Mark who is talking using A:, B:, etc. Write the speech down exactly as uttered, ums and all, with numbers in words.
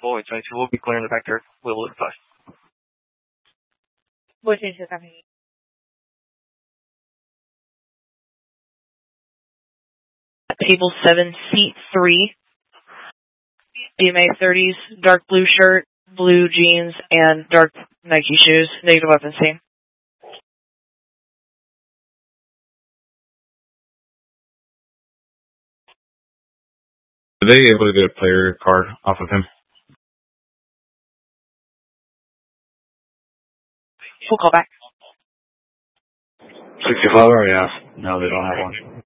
A: Boy, twenty-two will be clearing the vector. Will it push?
B: Boy, twenty-two coming. Table seven, seat three. D M A thirties, dark blue shirt, blue jeans, and dark Nike shoes. Negative weapon C.
C: Are they able to get a player card off of him?
B: Full callback.
D: sixty-five already asked. No, they don't have one.